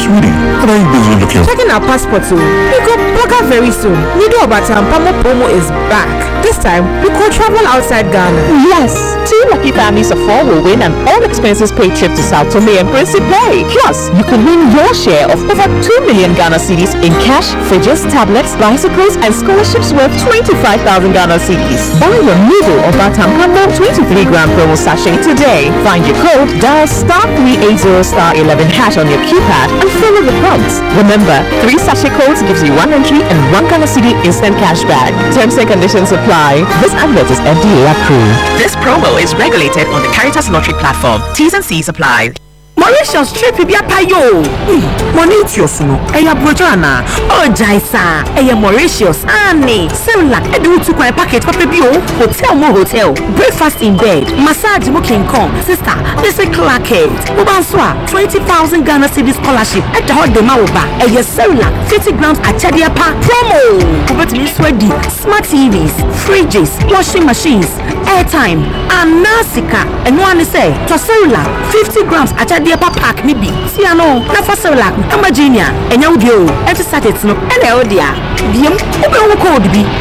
sweetie, what are you busy looking for? Checking our passports. We go Boga very soon. Nido Pamo promo is back. This time, we could travel outside Ghana. Yes, 2 lucky families of 4 will win an all-expenses paid trip to Sao Tome and Principe. Plus, you could win your share of over 2 million Ghana cedis in cash, fridges, tablets, bicycles, and scholarships worth 25,000 Ghana cedis. Buy your Nido or Batam Pamo 23-gram promo sachet today. Find your code, dial *380*11# on your keypad, and follow the prompts. Remember, 3 sachet codes gives you 1 entry and 1 Ghana cedi instant cash back. Terms and conditions apply. This advert is FDA approved. This promo is regulated on the Caritas Lottery platform. T's and C's apply. Mauritius trip bia payo. Money itios no. Eya brojana. Oh Jaisa. Eya Mauritius. Ani. Similar. Edu to kwa package papa bio. Hotel mo hotel. Breakfast in bed. Massage mo King Kong. Sister. This is Clarkett. Ubanswa. 20,000 Ghana cedi scholarship. At the hot dema oba. Eya Similar. 50 grams achadia pa. Promo. Ubet me sweaty. Smart TVs. Fridges. Washing machines. Airtime. And Nasika. And one say. To Similar. 50 grams achadia pack ni bi si ano na for Cerelac Amagenia enya udio every Saturday no ene odia biem obe wo code bi